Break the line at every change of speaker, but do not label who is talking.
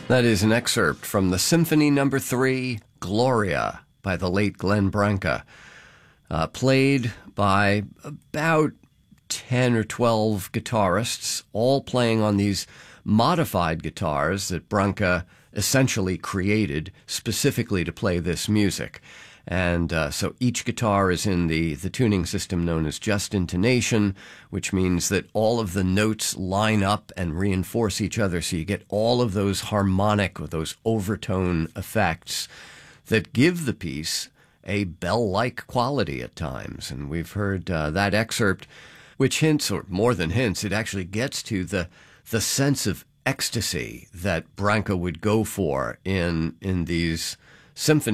That is an excerpt from the Symphony Number 3, Gloria, by the late Glenn Branca, played by about 10 or 12 guitarists, all playing on these modified guitars that Branca essentially created specifically to play this music. And so each guitar is in the tuning system known as just intonation, which means that all of the notes line up and reinforce each other, so you get all of those harmonic or those overtone effects that give the piece a bell-like quality at times. And we've heard that excerpt, which hints, or more than hints, it actually gets to the sense of ecstasy that Branca would go for in these symphonies.